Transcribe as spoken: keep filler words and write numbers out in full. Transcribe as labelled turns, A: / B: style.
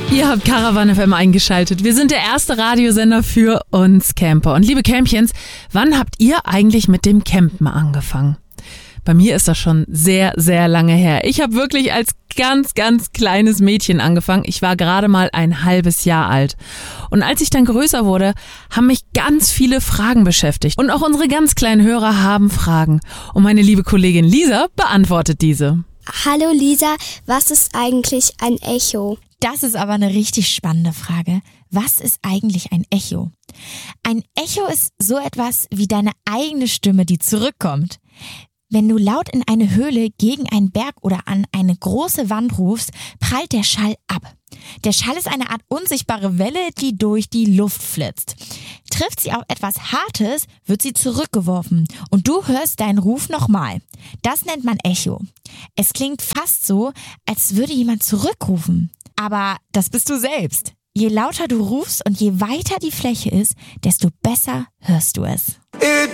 A: Ihr habt Caravan F M eingeschaltet. Wir sind der erste Radiosender für uns Camper. Und liebe Campchens, wann habt ihr eigentlich mit dem Campen angefangen? Bei mir ist das schon sehr, sehr lange her. Ich habe wirklich als ganz, ganz kleines Mädchen angefangen. Ich war gerade mal ein halbes Jahr alt. Und als ich dann größer wurde, haben mich ganz viele Fragen beschäftigt. Und auch unsere ganz kleinen Hörer haben Fragen. Und meine liebe Kollegin Lisa beantwortet diese.
B: Hallo Lisa, was ist eigentlich ein Echo?
C: Das ist aber eine richtig spannende Frage. Was ist eigentlich ein Echo? Ein Echo ist so etwas wie deine eigene Stimme, die zurückkommt. Wenn du laut in eine Höhle, gegen einen Berg oder an eine große Wand rufst, prallt der Schall ab. Der Schall ist eine Art unsichtbare Welle, die durch die Luft flitzt. Trifft sie auf etwas Hartes, wird sie zurückgeworfen und du hörst deinen Ruf nochmal. Das nennt man Echo. Es klingt fast so, als würde jemand zurückrufen. Aber das bist du selbst. Je lauter du rufst und je weiter die Fläche ist, desto besser hörst du es.